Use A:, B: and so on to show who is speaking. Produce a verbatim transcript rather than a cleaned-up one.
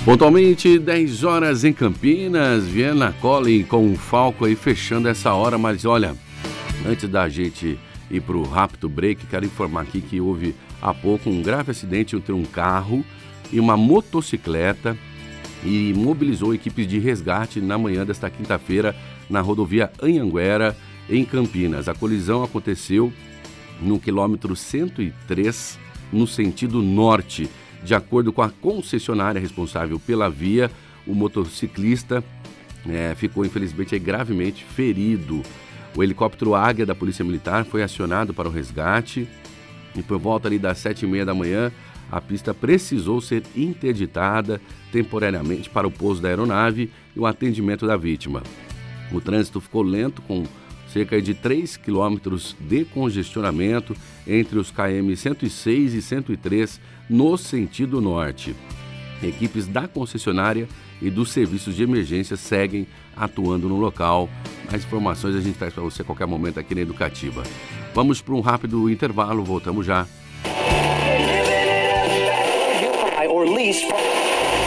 A: Pontualmente, dez horas em Campinas, Viana Collin com o Falco aí fechando essa hora, mas olha, antes da gente ir para o rápido break, quero informar aqui que houve há pouco um grave acidente entre um carro e uma motocicleta e mobilizou equipes de resgate na manhã desta quinta-feira na rodovia Anhanguera, em Campinas. A colisão aconteceu no quilômetro cento e três, no sentido norte. De acordo com a concessionária responsável pela via, o motociclista é, ficou infelizmente gravemente ferido. O helicóptero Águia da Polícia Militar foi acionado para o resgate e por volta ali das sete e meia da manhã a pista precisou ser interditada temporariamente para o pouso da aeronave e o atendimento da vítima. O trânsito ficou lento com cerca de três quilômetros de congestionamento entre os quilômetros cento e seis e cento e três no sentido norte. Equipes da concessionária e dos serviços de emergência seguem atuando no local. Mais informações a gente traz para você a qualquer momento aqui na Educativa. Vamos para um rápido intervalo, voltamos já.